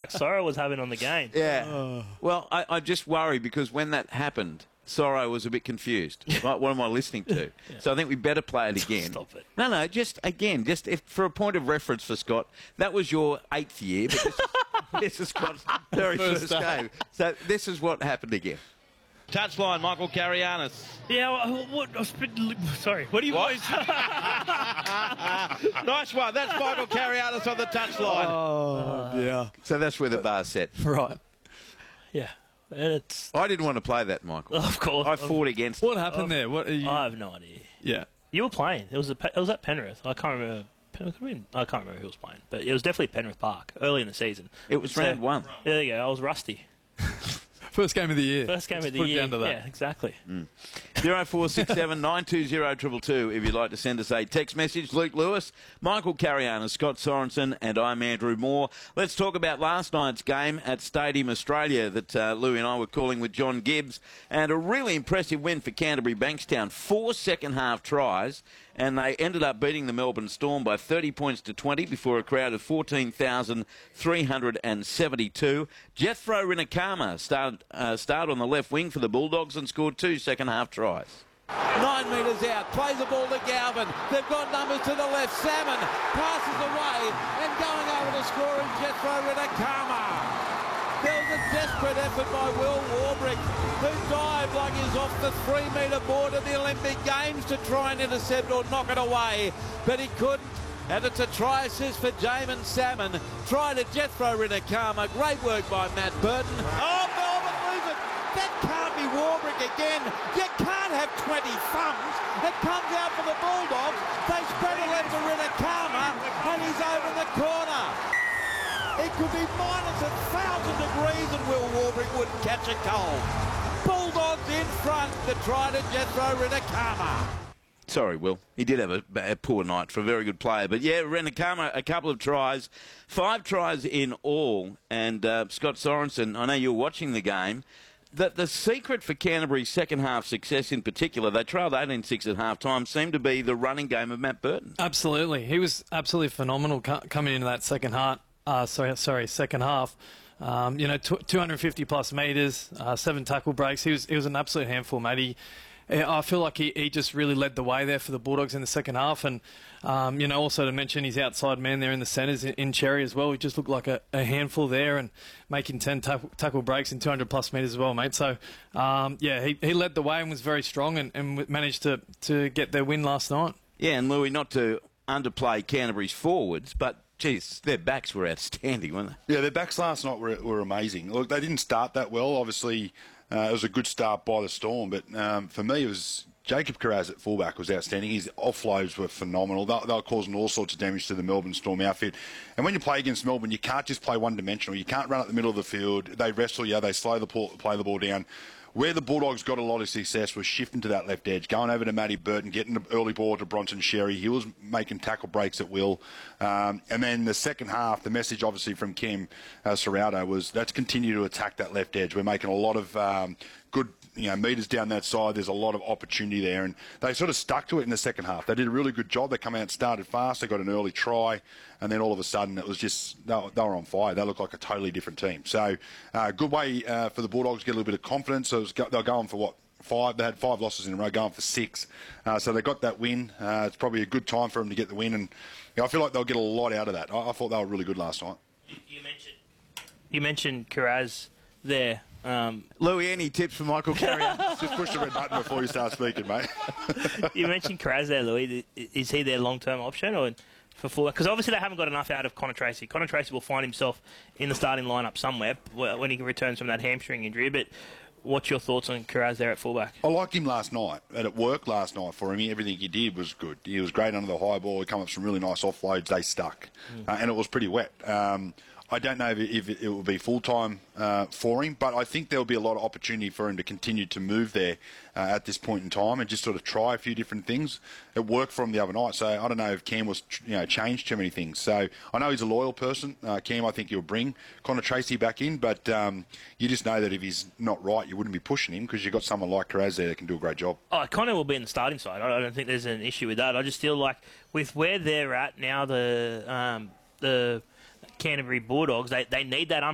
Sorrow was having on the game. Yeah. Well, I just worry because when that happened, Sorrow was a bit confused. Like, what am I listening to? So I think we better play it again. Stop it. No, just again, for a point of reference for Scott, that was your 8th year, but this is Scott's very first game. So this is what happened again. Touchline, Michael Carianis. Yeah, sorry, what do you want? Nice one. That's Michael Carianis on the touchline. Oh, yeah. So that's where the bar's set. Right. Yeah, it's... I didn't want to play that, Michael. Of course. I fought against What happened there? What are you... I have no idea. Yeah. You were playing. It was at Penrith. I can't remember. I can't remember who was playing, but it was definitely Penrith Park early in the season. It was round 1. There you go. I was rusty. First game of the year. First game of the Put it year. down to that. Yeah, exactly. 0467 920 222 if you'd like to send us a text message. Luke Lewis, Michael Carianis, Scott Sorensen, and I'm Andrew Moore. Let's talk about last night's game at Stadium Australia that Louie and I were calling with John Gibbs, and a really impressive win for Canterbury Bankstown. 4 second-half tries, and they ended up beating the Melbourne Storm by 30 points to 20 before a crowd of 14,372. Jethro Rinakama started on the left wing for the Bulldogs and scored 2 second-half tries. 9 metres out, plays the ball to Galvin. They've got numbers to the left. Salmon passes away and going over to score is Jethro Rinakama. There was a desperate effort by Will Warbrick, who dived like he's off the 3-metre board of the Olympic Games to try and intercept or knock it away, but he couldn't. And it's a try assist for Jamin Salmon. Try to Jethro Rinakama. Great work by Matt Burton. Oh, Melbourne lose it. That can't be Warbrick again. You can't have 20 thumbs. It comes out for the Bulldogs. They spread it left to Rinakama, and he's over the corner. It could be minus 1,000 degrees and Will Warbrick wouldn't catch a cold. Bulldogs in front. The try to Jethro Rinakama. Sorry, Will. He did have a poor night for a very good player. But, yeah, Rinakama, a couple of tries. 5 tries in all. And Scott Sorensen, I know you were watching the game. The secret for Canterbury's second-half success in particular, they trailed 18-6 at half-time, seemed to be the running game of Matt Burton. Absolutely. He was absolutely phenomenal coming into that second half. Second half. 250-plus metres, 7 tackle breaks. He was an absolute handful, mate. I feel like he just really led the way there for the Bulldogs in the second half. And, also to mention his outside man there in the centres in Cherry as well. He just looked like a handful there and making 10 tackle breaks in 200-plus metres as well, mate. So, he led the way and was very strong and managed to get their win last night. Yeah, and Louis, not to underplay Canterbury's forwards, but geez, their backs were outstanding, weren't they? Yeah, their backs last night were amazing. Look, they didn't start that well. Obviously, it was a good start by the Storm, but for me, it was Jacob Kiraz at fullback was outstanding. His offloads were phenomenal. They were causing all sorts of damage to the Melbourne Storm outfit. And when you play against Melbourne, you can't just play one-dimensional. You can't run up the middle of the field. They wrestle you. They play the ball down. Where the Bulldogs got a lot of success was shifting to that left edge, going over to Matty Burton, getting the early ball to Bronson Sherry. He was making tackle breaks at will. And then the second half, the message obviously from Kim Serrauto was let's continue to attack that left edge. We're making a lot of good metres down that side. There's a lot of opportunity there. And they sort of stuck to it in the second half. They did a really good job. They come out and started fast. They got an early try. And then all of a sudden it was just, they were on fire. They looked like a totally different team. So good way for the Bulldogs to get a little bit of confidence. So they're going for 5? They had 5 losses in a row, going for 6. So they got that win. It's probably a good time for them to get the win. And I feel like they'll get a lot out of that. I thought they were really good last night. You mentioned Kiraz there. Louis, any tips for Michael Carianis? Just push the red button before you start speaking, mate. You mentioned Kiraz there, Louis. Is he their long-term option or for fullback? Because obviously they haven't got enough out of Connor Tracy. Connor Tracy will find himself in the starting lineup somewhere when he returns from that hamstring injury. But what's your thoughts on Kiraz there at fullback? I liked him last night. And it worked last night for him. Everything he did was good. He was great under the high ball. He came up with some really nice offloads. They stuck. And it was pretty wet. I don't know if it will be full-time for him, but I think there'll be a lot of opportunity for him to continue to move there at this point in time and just sort of try a few different things. It worked for him the other night, so I don't know if Cam was changed too many things. So I know he's a loyal person. Cam, I think he'll bring Connor Tracy back in, but you just know that if he's not right, you wouldn't be pushing him because you've got someone like Kiraz there that can do a great job. Oh, Connor will be in the starting side. I don't think there's an issue with that. I just feel like with where they're at now, the Canterbury Bulldogs, they need that